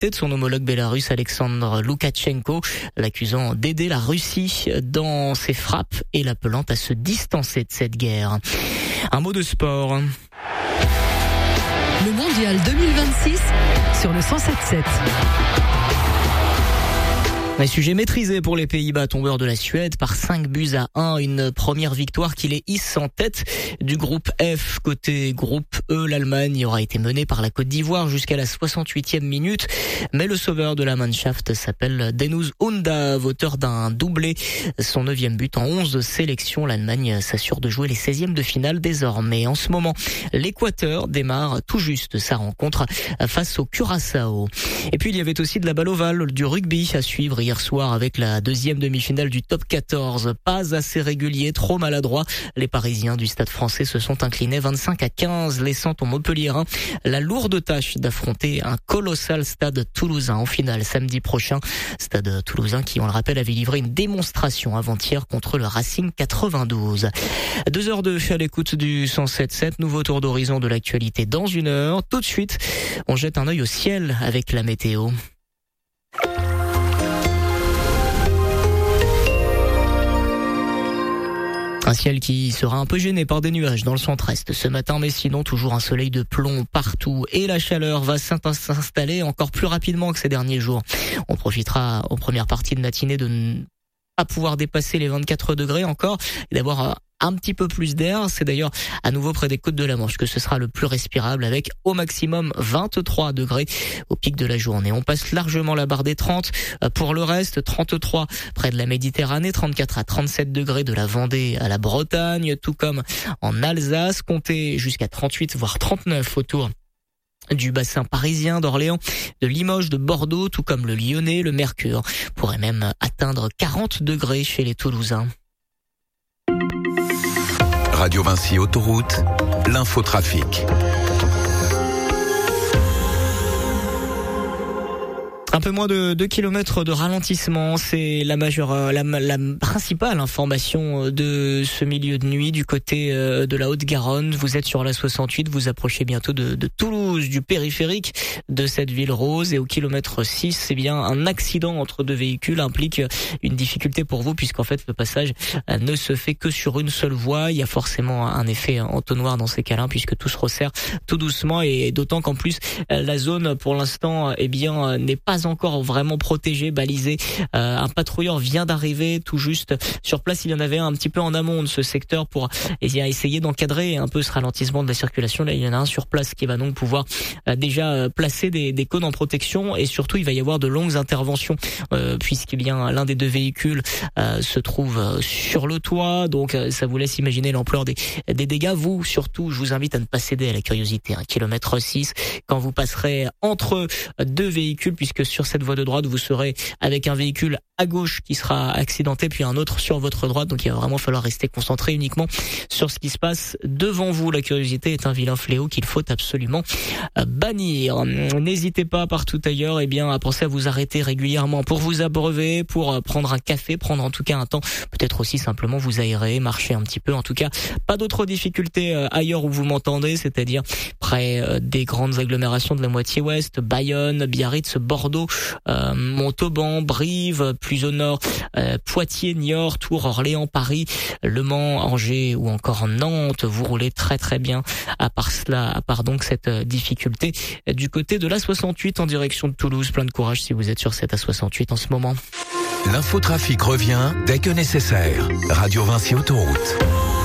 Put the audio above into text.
décapité de son homologue bélarusse Alexandre Loukachenko, l'accusant d'aider la Russie dans ses frappes et l'appelant à se distancer de cette guerre. Un mot de sport. Le mondial 2026 sur le 107.7. Un sujet maîtrisé pour les Pays-Bas, tombeurs de la Suède par 5-1. Une première victoire qui les hisse en tête du groupe F. Côté groupe E, l'Allemagne aura été menée par la Côte d'Ivoire jusqu'à la 68e minute. Mais le sauveur de la Mannschaft s'appelle Denous Undav, auteur d'un doublé. Son 9e but en 11 sélections. L'Allemagne s'assure de jouer les 16e de finale désormais. En ce moment, l'Équateur démarre tout juste sa rencontre face au Curaçao. Et puis il y avait aussi de la balle ovale, du rugby à suivre hier soir avec la 2e demi-finale du top 14. Pas assez régulier, trop maladroit. Les Parisiens du Stade Français se sont inclinés 25-15, laissant au Montpellierin la lourde tâche d'affronter un colossal Stade Toulousain en finale samedi prochain. Stade Toulousain qui, on le rappelle, avait livré une démonstration avant-hier contre le Racing 92. 2h02 à l'écoute du 107.7, nouveau tour d'horizon de l'actualité dans une heure. Tout de suite, on jette un œil au ciel avec la météo. Un ciel qui sera un peu gêné par des nuages dans le centre-est ce matin, mais sinon toujours un soleil de plomb partout. Et la chaleur va s'installer encore plus rapidement que ces derniers jours. On profitera en première partie de matinée de ne pas pouvoir dépasser les 24 degrés encore et d'avoir un petit peu plus d'air. C'est d'ailleurs à nouveau près des côtes de la Manche que ce sera le plus respirable avec au maximum 23 degrés au pic de la journée. On passe largement la barre des 30. Pour le reste, 33 près de la Méditerranée, 34 à 37 degrés de la Vendée à la Bretagne, tout comme en Alsace. Comptez jusqu'à 38 voire 39 autour du bassin parisien, d'Orléans, de Limoges, de Bordeaux, tout comme le Lyonnais. Le mercure pourrait même atteindre 40 degrés chez les Toulousains. Radio Vinci Autoroute, l'infotrafic. Un peu moins de 2 kilomètres de ralentissement, c'est la principale information de ce milieu de nuit du côté de la Haute-Garonne. Vous êtes sur la 68, vous approchez bientôt de Toulouse, du périphérique de cette ville rose, et au kilomètre 6, eh bien, un accident entre deux véhicules implique une difficulté pour vous puisqu'en fait le passage ne se fait que sur une seule voie. Il y a forcément un effet entonnoir dans ces cas-là puisque tout se resserre tout doucement, et d'autant qu'en plus la zone pour l'instant n'est pas encore vraiment protégé, balisé. Un patrouilleur vient d'arriver tout juste sur place. Il y en avait un petit peu en amont de ce secteur pour essayer d'encadrer un peu ce ralentissement de la circulation. Là, il y en a un sur place qui va donc pouvoir déjà placer des cônes en protection, et surtout il va y avoir de longues interventions puisqu'il bien l'un des deux véhicules se trouve sur le toit. Donc ça vous laisse imaginer l'ampleur des dégâts. Vous surtout, je vous invite à ne pas céder à la curiosité. Kilomètre 6, quand vous passerez entre deux véhicules, puisque sur cette voie de droite, vous serez avec un véhicule à gauche qui sera accidenté, puis un autre sur votre droite. Donc il va vraiment falloir rester concentré uniquement sur ce qui se passe devant vous. La curiosité est un vilain fléau qu'il faut absolument bannir. N'hésitez pas partout ailleurs à penser à vous arrêter régulièrement pour vous abreuver, pour prendre un café, prendre en tout cas un temps, peut-être aussi simplement vous aérer, marcher un petit peu. En tout cas, pas d'autres difficultés ailleurs où vous m'entendez, c'est-à-dire près des grandes agglomérations de la moitié ouest, Bayonne, Biarritz, Bordeaux, Montauban, Brive, plus au nord, Poitiers, Niort, Tours, Orléans, Paris, Le Mans, Angers ou encore Nantes. Vous roulez très très bien à part donc cette difficulté du côté de l'A68 en direction de Toulouse. Plein de courage si vous êtes sur cette A68 en ce moment. L'infotrafic revient dès que nécessaire. Radio Vinci Autoroute.